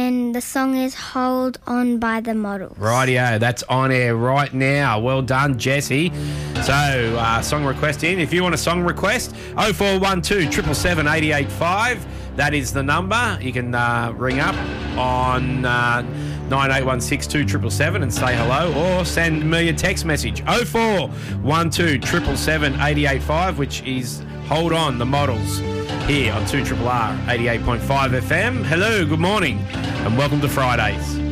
and the song is Hold On by the Models. Rightio, that's on air right now. Well done, Jesse. So, song request in. If you want a song request, 0412 777 885. That is the number. You can ring up on 9816 2777 and say hello, or send me a text message 0412 777 885, which is Hold On, the Models, here on 2RRR 88.5 FM. Hello, good morning, and welcome to Fridays.